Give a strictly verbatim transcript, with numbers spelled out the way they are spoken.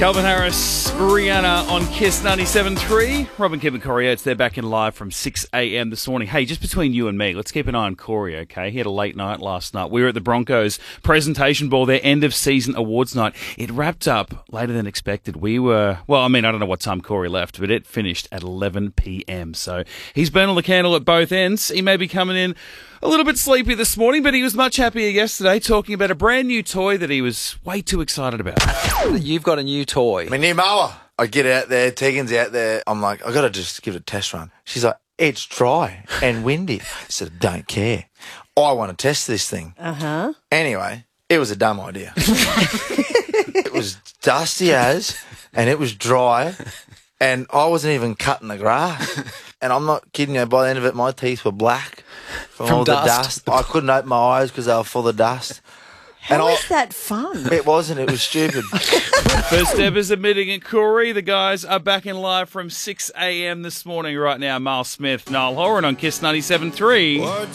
Calvin Harris, Rihanna on Kiss ninety-seven point three. Robin, Kim and Corey Oates, they're back in live from six a.m. this morning. Hey, just between you and me, let's keep an eye on Corey, okay? He had a late night last night. We were at the Broncos presentation ball, their end-of-season awards night. It wrapped up later than expected. We were, well, I mean, I don't know what time Corey left, but it finished at eleven p.m. So he's burning the candle at both ends. He may be coming in a little bit sleepy this morning, but he was much happier yesterday talking about a brand new toy that he was way too excited about. You've got a new toy. My new mower. I get out there, Tegan's out there. I'm like, I got to just give it a test run. She's like, it's dry and windy. I said, don't care. I want to test this thing. Uh-huh. Anyway, it was a dumb idea. It was dusty as, and it was dry, and I wasn't even cutting the grass. And I'm not kidding you, by the end of it, my teeth were black from, From all dust. the dust. I couldn't open my eyes because they were full of dust. How and is I, that fun? It wasn't. It was stupid. First Evers admitting it, Corey. The guys are back in live from six a.m. this morning right now. Miles Smith, Niall Horan on Kiss ninety-seven point three.